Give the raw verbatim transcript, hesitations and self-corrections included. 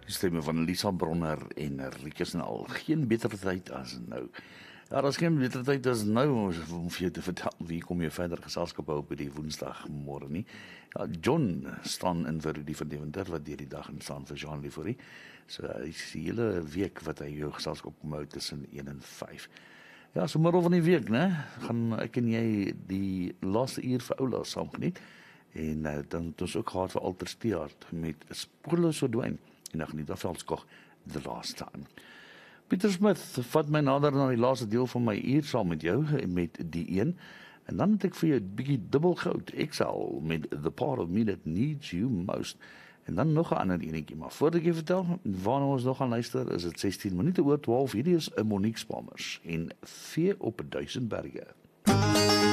Die stemme van Lisa Bronner en Rikus en al. Geen beter tyd as nou. Ja, daar is geen beter tyd as nou om vir jou te vertel wie kom jy verder geselskap hou op die woensdagmôre nie. Ja, John staan in vir die van Deventer wat deur die dag in staan vir Jean Livorie. So hy is die hele week wat hy jou geselskap kom hou tussen een en vyf. Ja, so middel van die week, né? Gaan ek en jy die laaste uur vir Oula saam geniet. En uh, dan het ons ook gehad vir Alter Steart met Spoorloos Verdwyn. En dan geniet Veldskog The Last Time. Pieter Smith vat my nader na die laaste deel van my uur saam met jou, met die een. En dan het ek vir jou 'n bietjie dubbel goud, Exile, met The Part of Me That Needs You Most. En dan nog 'n ander enetjie, maar voordat ek jy vertel, waarna ons nog gaan luister, is dit sestien minute oor twaalf, hierdie is 'n Monique Spalmers, en Vee op duisend berge.